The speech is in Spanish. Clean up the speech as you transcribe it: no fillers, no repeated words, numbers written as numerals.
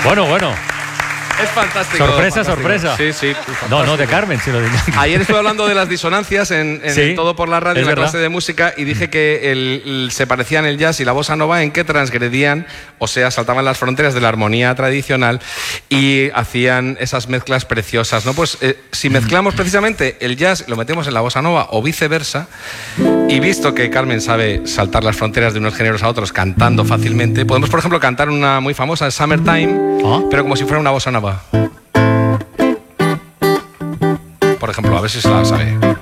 Bueno. Es fantástico. Sorpresa. Sí. No, de Carmen, sí lo digo. Ayer estuve hablando de las disonancias en el Todo por la Radio, en la clase de música, y dije que se parecían el jazz y la bossa nova en que transgredían, o sea, saltaban las fronteras de la armonía tradicional y hacían esas mezclas preciosas, ¿no? Pues si mezclamos precisamente el jazz, lo metemos en la bossa nova o viceversa, y visto que Carmen sabe saltar las fronteras de unos géneros a otros cantando fácilmente, podemos, por ejemplo, cantar una muy famosa, Summertime, pero como si fuera una bossa nova. Por ejemplo, a ver si se la sabe.